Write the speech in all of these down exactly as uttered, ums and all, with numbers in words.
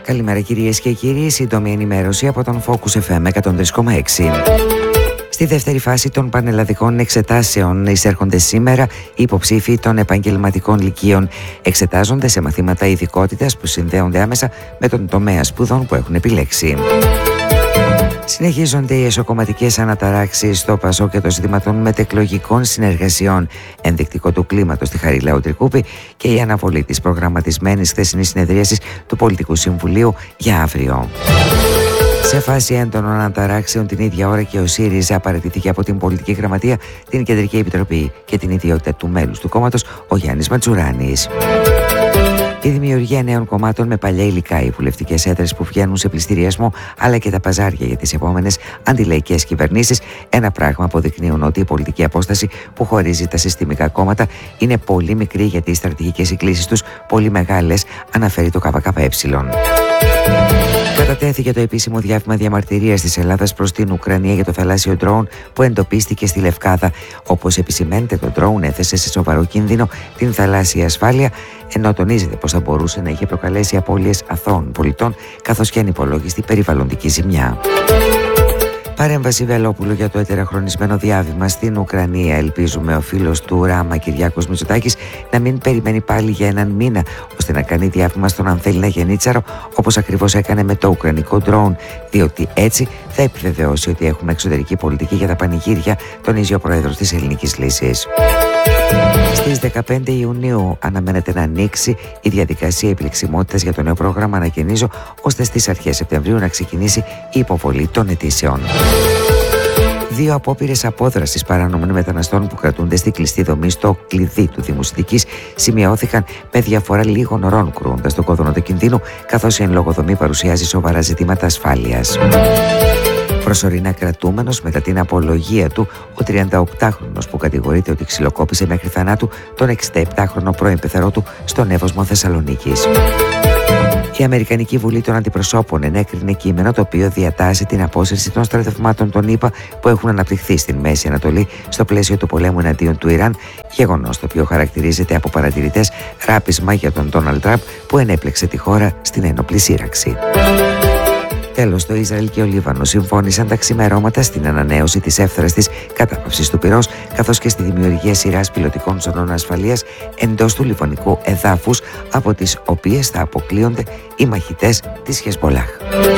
Καλημέρα κυρίες και κύριοι, σύντομη ενημέρωση από τον Focus εφ εμ εκατόν τρία κόμμα έξι. Στη δεύτερη φάση των πανελλαδικών εξετάσεων εισέρχονται σήμερα οι υποψήφοι των επαγγελματικών λυκείων. Εξετάζονται σε μαθήματα ειδικότητας που συνδέονται άμεσα με τον τομέα σπουδών που έχουν επιλέξει. Συνεχίζονται οι εσωκομματικές αναταράξεις στο ΠΑΣΟΚ και το ζήτημα των μετεκλογικών συνεργασιών, ενδεικτικό του κλίματος στη Χαριλάου Τρικούπη, και η αναβολή της προγραμματισμένης χθεσινής συνεδρίασης του Πολιτικού Συμβουλίου για αύριο. Σε φάση έντονων αναταράξεων την ίδια ώρα και ο ΣΥΡΙΖΑ παραιτήθηκε από την Πολιτική Γραμματεία, την Κεντρική Επιτροπή και την ιδιότητα του μέλους του κόμματος, ο Γιάννης Ματζουράνης. Η δημιουργία νέων κομμάτων με παλιά υλικά, οι βουλευτικές έδρες που βγαίνουν σε πληστηριασμό, αλλά και τα παζάρια για τις επόμενες αντιλαϊκές κυβερνήσεις, ένα πράγμα αποδεικνύουν ότι η πολιτική απόσταση που χωρίζει τα συστημικά κόμματα είναι πολύ μικρή, γιατί οι στρατηγικές εκκλήσεις τους πολύ μεγάλες, αναφέρει το ΚΚΕ. Κατατέθηκε το επίσημο διάβημα διαμαρτυρίας της Ελλάδας προς την Ουκρανία για το θαλάσσιο ντρόουν που εντοπίστηκε στη Λευκάδα. Όπως επισημαίνεται, το ντρόουν έθεσε σε σοβαρό κίνδυνο την θαλάσσια ασφάλεια, ενώ τονίζεται πως θα μπορούσε να είχε προκαλέσει απώλειες αθώων πολιτών, καθώς και ανυπολόγιστη περιβαλλοντική ζημιά. Παρέμβαση Βελόπουλου για το ετεραχρονισμένο διάβημα στην Ουκρανία. Ελπίζουμε ο φίλος του Ράμα, Κυριάκος Μητσοτάκης, να μην περιμένει πάλι για έναν μήνα ώστε να κάνει διάβημα στον Ανθέλινα Γενίτσαρο, όπως ακριβώς έκανε με το ουκρανικό ντρόουν, διότι έτσι θα επιβεβαιώσει ότι έχουμε εξωτερική πολιτική για τα πανηγύρια, τονίζει ο πρόεδρος της Ελληνικής Λύσης. Στις δεκαπέντε Ιουνίου αναμένεται να ανοίξει η διαδικασία επιλεξιμότητας για το νέο πρόγραμμα Ανακαινίζω, ώστε στις αρχές Σεπτεμβρίου να ξεκινήσει η υποβολή των αιτήσεων. Δύο απόπειρες απόδρασης παράνομων μεταναστών που κρατούνται στη κλειστή δομή στο κλειδί του Δήμου Σιτικής σημειώθηκαν με διαφορά λίγων ωρών, κρούοντας τον κόδωνα του κινδύνου, καθώς η εν λόγω δομή παρουσιάζει σοβαρά ζητήματα ασφάλειας. Προσωρινά κρατούμενος μετά την απολογία του, ο τριανταοκτάχρονος που κατηγορείται ότι ξυλοκόπησε μέχρι θανάτου τον εξηνταεπτάχρονο πρώην πεθερό του στον Εύωσμο Θεσσαλονίκης. Η Αμερικανική Βουλή των Αντιπροσώπων ενέκρινε κείμενο το οποίο διατάσσει την απόσυρση των στρατευμάτων των ΗΠΑ που έχουν αναπτυχθεί στην Μέση Ανατολή στο πλαίσιο του πολέμου εναντίον του Ιράν, γεγονός το οποίο χαρακτηρίζεται από παρατηρητές ράπισμα για τον Ντόναλντ Τραμπ που ενέπλεξε τη χώρα στην ένοπλη σύραξη. Τέλος, το Ισραήλ και ο Λίβανος συμφώνησαν τα ξημερώματα στην ανανέωση της εύθραστης κατάπαυσης του πυρός, καθώς και στη δημιουργία σειράς πιλωτικών ζωνών ασφαλείας εντός του λιβανικού εδάφους, από τις οποίες θα αποκλείονται οι μαχητές της Χεσμπολάχ.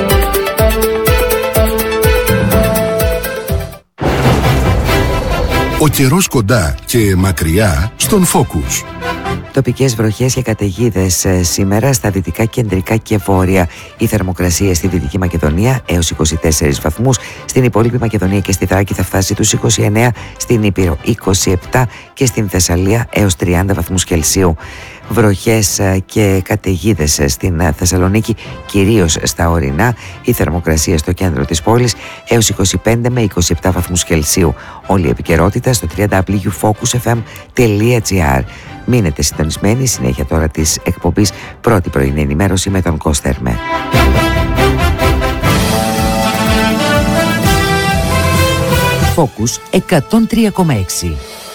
Ο καιρός κοντά και μακριά στον Focus. Τοπικές βροχές και καταιγίδες σήμερα στα δυτικά, κεντρικά και βόρεια. Η θερμοκρασία στη Δυτική Μακεδονία έως είκοσι τέσσερις βαθμούς, στην υπόλοιπη Μακεδονία και στη Θράκη θα φτάσει τους είκοσι εννέα, στην Ήπειρο είκοσι επτά και στην Θεσσαλία έως τριάντα βαθμούς Κελσίου. Βροχές και καταιγίδες στην Θεσσαλονίκη, κυρίως στα ορεινά. Η θερμοκρασία στο κέντρο της πόλης έως είκοσι πέντε με είκοσι επτά βαθμούς Κελσίου. Όλη η επικαιρότητα στο double-u double-u double-u τελεία focus f m τελεία g r. Μείνετε συντονισμένοι, συνέχεια τώρα της εκπομπής Πρώτη Πρωινή Ενημέρωση με τον Κώστερμε. Focus εκατόν τρία κόμμα έξι.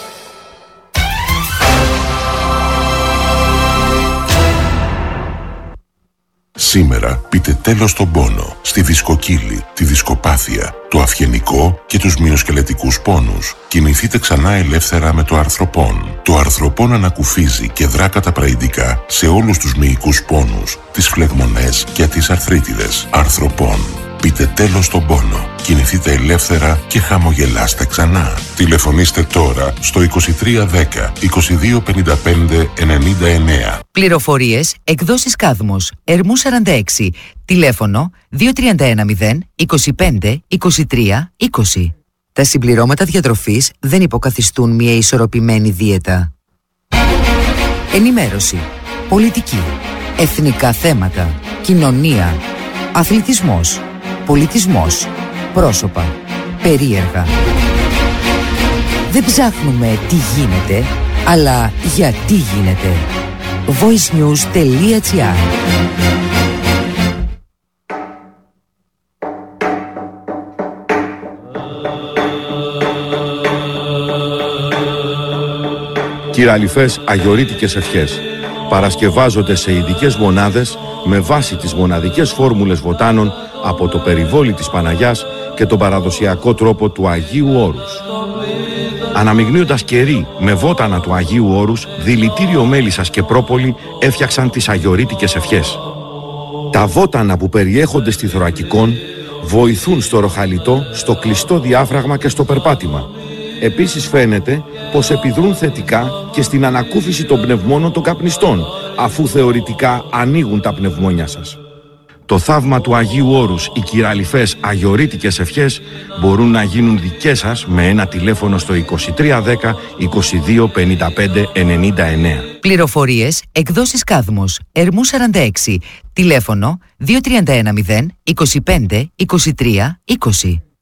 Σήμερα πείτε τέλος στον πόνο, στη δισκοκύλη, τη δισκοπάθεια, το αυγενικό και τους μυοσκελετικούς πόνους. Κινηθείτε ξανά ελεύθερα με το αρθροπόν. Το αρθροπόν ανακουφίζει και δρά καταπραϊντικά σε όλους τους μυϊκούς πόνους, τις φλεγμονές και τις αρθρίτιδες. Αρθροπόν. Πείτε τέλος στον πόνο. Κινηθείτε ελεύθερα και χαμογελάστε ξανά. Τηλεφωνήστε τώρα στο είκοσι τρία δέκα είκοσι δύο πενήντα πέντε ενενήντα εννέα. Πληροφορίες εκδόσεις Κάδμος, Ερμού σαράντα έξι. Τηλέφωνο δύο τρία ένα μηδέν είκοσι πέντε είκοσι τρία είκοσι. Τα συμπληρώματα διατροφής δεν υποκαθιστούν μια ισορροπημένη δίαιτα. Ενημέρωση, πολιτική, εθνικά θέματα, κοινωνία, αθλητισμός, πολιτισμός, πρόσωπα, περίεργα. Δεν ψάχνουμε τι γίνεται, αλλά γιατί γίνεται. voice news τελεία gr. Κυραλιφές αγιορείτικες ευχές. παρασκευάζονται σε ειδικές μονάδες με βάση τις μοναδικές φόρμουλες βοτάνων από το περιβόλι της Παναγιάς και τον παραδοσιακό τρόπο του Αγίου Όρους. Αναμειγνύοντας κερί με βότανα του Αγίου Όρους, δηλητήριο μέλισσας και πρόπολη έφτιαξαν τις αγιορείτικες ευχές. Τα βότανα που περιέχονται στη θωρακικόν βοηθούν στο ροχαλιτό, στο κλειστό διάφραγμα και στο περπάτημα. Επίσης φαίνεται πως επιδρούν θετικά και στην ανακούφιση των πνευμόνων των καπνιστών, αφού θεωρητικά ανοίγουν τα πνευμόνια σας. Το θαύμα του Αγίου Όρους, οι κυραλιφές αγιορείτικες ευχές μπορούν να γίνουν δικές σας με ένα τηλέφωνο στο είκοσι τρία δέκα είκοσι δύο πενήντα πέντε ενενήντα εννέα. Πληροφορίες, εκδόσεις Κάδμος, Ερμού σαράντα έξι, τηλέφωνο δύο τρία ένα μηδέν είκοσι πέντε είκοσι τρία είκοσι.